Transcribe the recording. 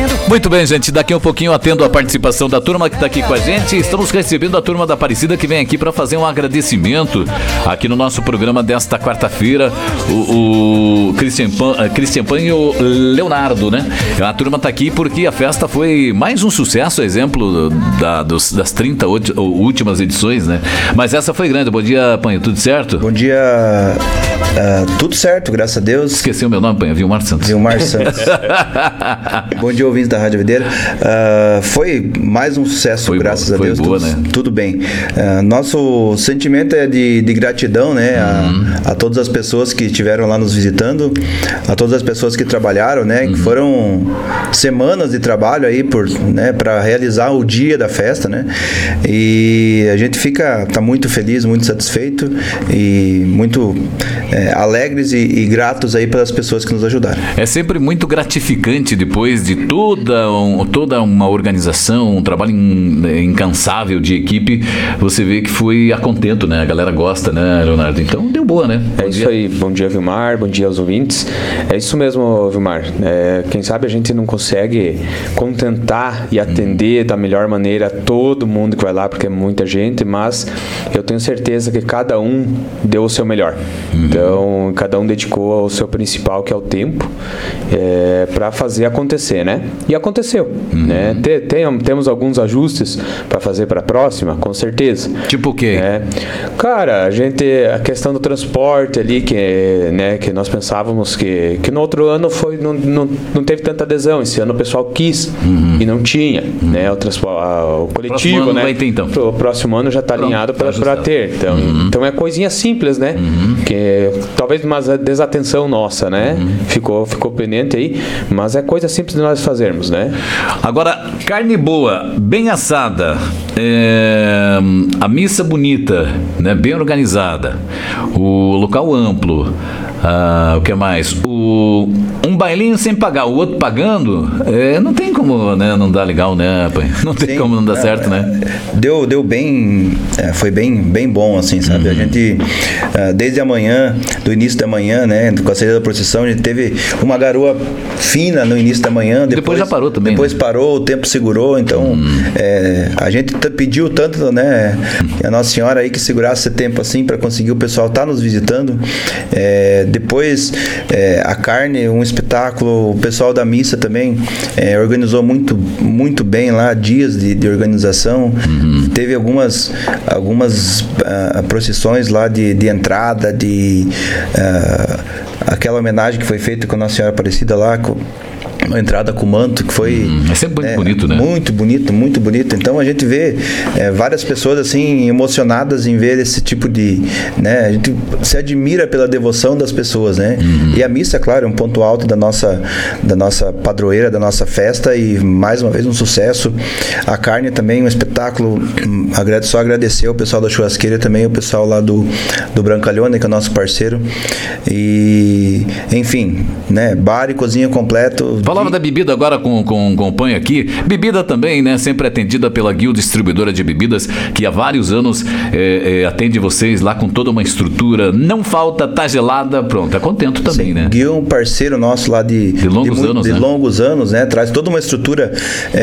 Muito bem, gente, daqui a um pouquinho eu atendo a participação da turma que está aqui com a gente. Estamos recebendo a turma da Aparecida que vem aqui para fazer um agradecimento aqui no nosso programa desta quarta-feira. O Christian Pan e o Leonardo, né? A turma está aqui porque a festa foi mais um sucesso, exemplo das 30 últimas edições, né? Mas essa foi grande. Bom dia, Panho, tudo certo? Bom dia, tudo certo, graças a Deus. Esqueci o meu nome, Panho, Vilmar Santos. Vilmar Santos. Bom dia, ouvintes da Rádio Videira. Foi mais um sucesso, foi graças a Deus. Boa, né? Tudo bem. Nosso sentimento é de gratidão, né? A todas as pessoas que estiveram lá nos visitando, a todas as pessoas que trabalharam, né? Que foram semanas de trabalho aí para realizar o dia da festa, né? E a gente tá muito feliz, muito satisfeito e muito alegres e gratos aí pelas pessoas que nos ajudaram. É sempre muito gratificante depois de toda uma organização, um trabalho incansável de equipe, você vê que foi a contento, né? A galera gosta, né, Leonardo? Então deu boa, né? É isso aí. Bom dia, Vilmar. Bom dia aos ouvintes. É isso mesmo, Vilmar. Quem sabe a gente não consegue contentar e atender da melhor maneira todo mundo que vai lá, porque é muita gente, mas eu tenho certeza que cada um deu o seu melhor. Então, cada um dedicou o seu principal, que é o tempo, para fazer acontecer, né? E aconteceu, né? Temos alguns ajustes para fazer para a próxima, com certeza. Tipo o quê? Cara, a questão do transporte ali, que nós pensávamos que no outro ano não teve tanta adesão. Esse ano o pessoal quis e não tinha, né? O coletivo, né? Vai ter, então. O próximo ano já está alinhado para ter. Então é coisinha simples, né? Que talvez uma desatenção nossa, né? Ficou pendente aí, mas é coisa simples de nós fazermos, né? Agora, carne boa, bem assada, a missa bonita, né? Bem organizada, o local amplo, o que mais? Um bailinho sem pagar, o outro pagando, não tem como, né? Não dá legal, né, pai? Não tem como não dar certo, né? Deu bem, foi bem bom, assim, sabe? A gente, desde amanhã, do início da manhã, né, com a saída da procissão, a gente teve uma garoa fina no início da manhã. Depois já parou também. Depois, né? Parou, o tempo segurou, então a gente pediu tanto, né, a Nossa Senhora aí que segurasse esse tempo assim para conseguir o pessoal estar nos visitando. Depois a carne, um espetáculo, o pessoal da missa também organizou muito bem lá, dias de organização. Teve algumas procissões lá de entrada, aquela homenagem que foi feita com a Nossa Senhora Aparecida lá, a entrada com o manto, que foi é sempre muito bonito, né? Muito bonito. Então a gente vê várias pessoas assim emocionadas em ver esse tipo de, né? A gente se admira pela devoção das pessoas, né? E a missa, claro, é um ponto alto da nossa padroeira, da nossa festa, e mais uma vez um sucesso. A carne também, um espetáculo. Só agradecer ao pessoal da churrasqueira também, o pessoal lá do Brancalhone, que é o nosso parceiro. E enfim, né? Bar e cozinha completo. Falava da bebida agora com o Panho aqui. Bebida também, né? Sempre atendida pela Guild Distribuidora de Bebidas, que há vários anos atende vocês lá com toda uma estrutura. Não falta, tá gelada, pronto. É contento também, né? Guild é um parceiro nosso lá de longos anos, né? Traz toda uma estrutura